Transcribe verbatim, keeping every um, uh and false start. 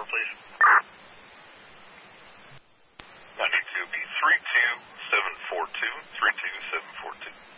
number, please. ninety-two will be three two seven four two, three two seven four two.